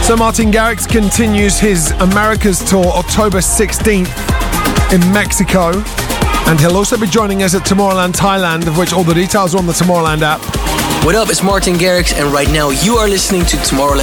So Martin Garrix continues his Americas tour October 16th in Mexico, and he'll also be joining us at Tomorrowland Thailand, of which all the details are on the Tomorrowland app. What up, it's Martin Garrix, and right now you are listening to Tomorrowland